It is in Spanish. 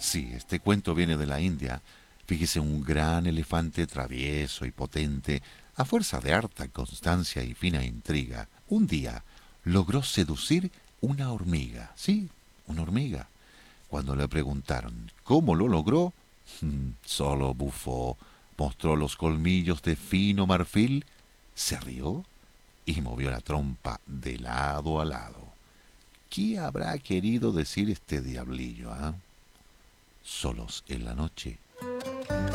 Sí, este cuento viene de la India. Fíjese, un gran elefante travieso y potente, a fuerza de harta constancia y fina intriga, un día logró seducir una hormiga. Sí, una hormiga. Cuando le preguntaron cómo lo logró, solo bufó, mostró los colmillos de fino marfil, se rió y movió la trompa de lado a lado. ¿Qué habrá querido decir este diablillo, ah? Solos en la noche